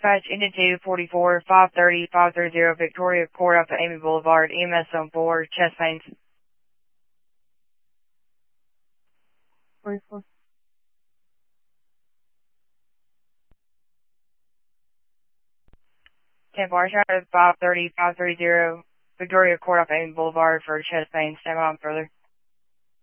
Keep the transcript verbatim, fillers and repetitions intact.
dispatch ended two forty-four, five thirty, five thirty, Victoria Court off of Amy Boulevard, E M S on four, chest pains. forty-four. ten bar shot at five thirty, five thirty, Victoria Court off Amy Boulevard for chest pain. Stand by on further.